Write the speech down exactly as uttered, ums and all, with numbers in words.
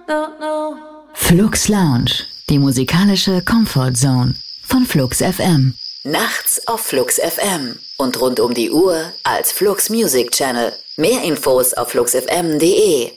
don't know. Flux Lounge, die musikalische Comfort Zone von Flux F M. Nachts auf Flux F M und rund um die Uhr als Flux Music Channel. Mehr Infos auf flux f m punkt d e.